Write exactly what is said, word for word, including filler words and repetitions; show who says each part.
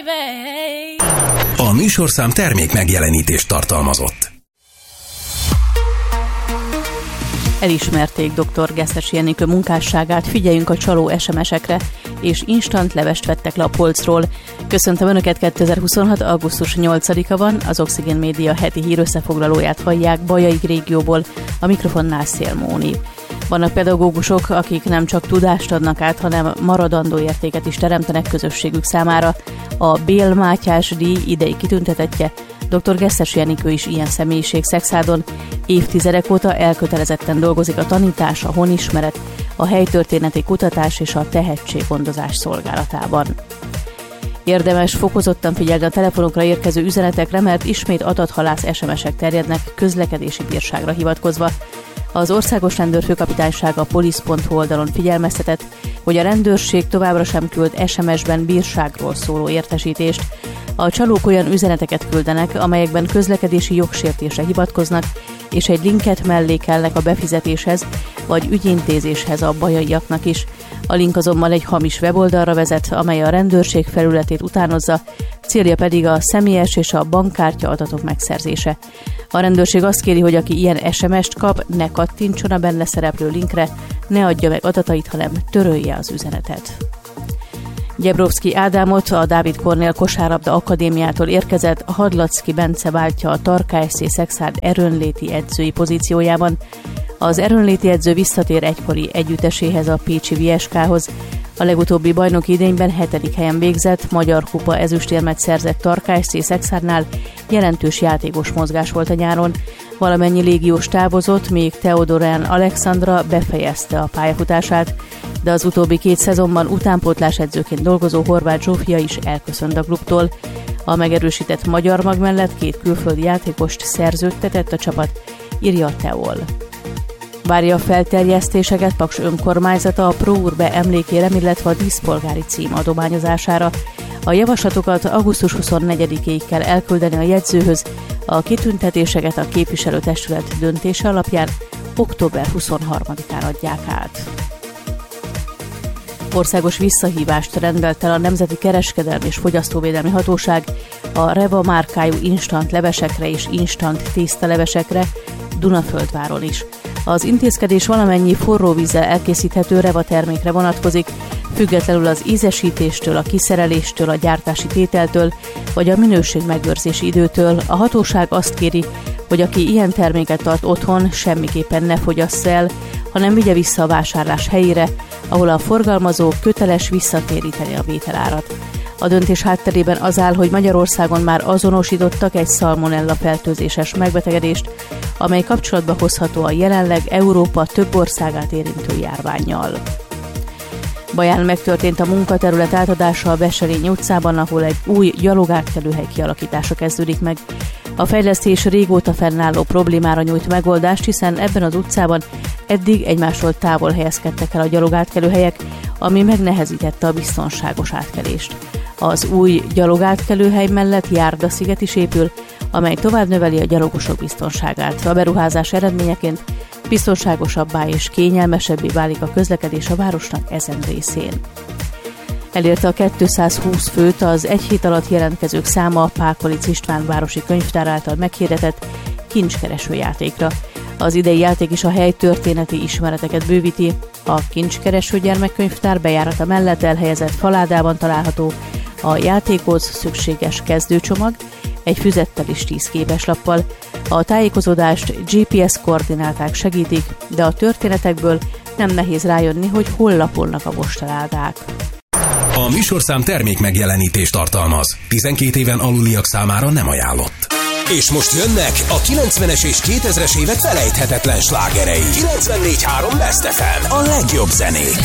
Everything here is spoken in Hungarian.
Speaker 1: A műsorszám termék megjelenítést tartalmazott.
Speaker 2: Elismerték dr. Gesztesi Enikő munkásságát, figyeljünk a csaló es em es-ekre, és instant levest vettek le a polcról. Köszöntöm Önöket, kétezer-huszonhat. augusztus nyolcadika van, az Oxigén Média heti hírösszefoglalóját hallják Bajaik régióból, a mikrofonnál Szél Móni. Vannak pedagógusok, akik nem csak tudást adnak át, hanem maradandó értéket is teremtenek közösségük számára. A Bél Mátyás díj idei kitüntetettje, dr. Gesztesi Enikő is ilyen személyiség Szekszádon. Évtizedek óta elkötelezetten dolgozik a tanítás, a honismeret, a helytörténeti kutatás és a tehetséggondozás szolgálatában. Érdemes fokozottan figyelni a telefonokra érkező üzenetekre, mert ismét adathalász es em es-ek terjednek közlekedési bírságra hivatkozva. Az Országos Rendőrfőkapitányság a polisz pont hu oldalon figyelmeztetett, hogy a rendőrség továbbra sem küld es em es-ben bírságról szóló értesítést. A csalók olyan üzeneteket küldenek, amelyekben közlekedési jogsértésre hivatkoznak, és egy linket mellékelnek a befizetéshez vagy ügyintézéshez a bajaiaknak is. A link azonban egy hamis weboldalra vezet, amely a rendőrség felületét utánozza, célja pedig a személyes és a bankkártya adatok megszerzése. A rendőrség azt kéri, hogy aki ilyen es em es-t kap, ne kattintson a benne szereplő linkre, ne adja meg adatait, hanem törölje az üzenetet. Gyebrovszky Ádámot, a Dávid Kornél Kosárlabda Akadémiától érkezett Hadlacki Bence váltja a Tarka es cé Szexárd erőnléti edzői pozíciójában. Az erőnléti edző visszatér egykori együtteséhez, a pécsi vé es ká-hoz. A legutóbbi bajnoki idényben hetedik helyen végzett, magyar kupa ezüstérmet szerzett Tarka es cé Szexárdnál, jelentős játékos mozgás volt a nyáron. Valamennyi légiós távozott, még Teodorán Alexandra befejezte a pályafutását, de az utóbbi két szezonban utánpótlás edzőként dolgozó Horváth Zsófia is elköszönt a klubtól. A megerősített magyar mag mellett két külföldi játékost szerződtetett a csapat, írja a Teol. Várja a felterjesztéseket Paks önkormányzata a Pro Urbe emlékére, illetve a díszpolgári cím adományozására. A javaslatokat augusztus huszonnegyedikéig kell elküldeni a jegyzőhöz, a kitüntetéseket a képviselőtestület döntése alapján október huszonharmadikán adják át. Országos visszahívást rendelt el a Nemzeti Kereskedelmi és Fogyasztóvédelmi Hatóság a Reva márkájú instant levesekre és instant tésztalevesekre Dunaföldváron is. Az intézkedés valamennyi forró vízzel elkészíthető Reva termékre vonatkozik, függetlenül az ízesítéstől, a kiszereléstől, a gyártási tételtől vagy a minőségmegőrzési időtől. A hatóság azt kéri, hogy aki ilyen terméket tart otthon, semmiképpen ne fogyassza el, hanem vigye vissza a vásárlás helyére, ahol a forgalmazó köteles visszatéríteni a vételárat. A döntés hátterében az áll, hogy Magyarországon már azonosítottak egy szalmonella fertőzéses megbetegedést, amely kapcsolatba hozható a jelenleg Európa több országát érintő járvánnyal. Baján megtörtént a munkaterület átadása a Veselény utcában, ahol egy új gyalogátkelőhely kialakítása kezdődik meg. A fejlesztés régóta fennálló problémára nyújt megoldást, hiszen ebben az utcában eddig egymástól távol helyezkedtek el a gyalogátkelőhelyek, ami megnehezítette a biztonságos átkelést. Az új gyalogátkelőhely mellett járdasziget is épül, amely tovább növeli a gyalogosok biztonságát. A beruházás eredményeként biztonságosabbá és kényelmesebbé válik a közlekedés a városnak ezen részén. Elérte a kétszázhúsz főt az egy hét alatt jelentkezők száma a Pákolic István városi könyvtár által meghirdetett kincskereső játékra. Az idei játék is a hely történeti ismereteket bővíti. A kincskereső gyermekkönyvtár bejárata mellett elhelyezett faládában található a játékhoz szükséges kezdőcsomag, egy füzettel és tíz képeslappal. A tájékozódást gé pé es koordináták segítik, de a történetekből nem nehéz rájönni, hogy hol lapolnak a postaládák.
Speaker 1: A műsorszám termék megjelenítést tartalmaz. tizenkét éven aluliak számára nem ajánlott. És most jönnek a kilencvenes és kétezres évek felejthetetlen slágerei. kilencvennégy három Best ef em. A legjobb zenék.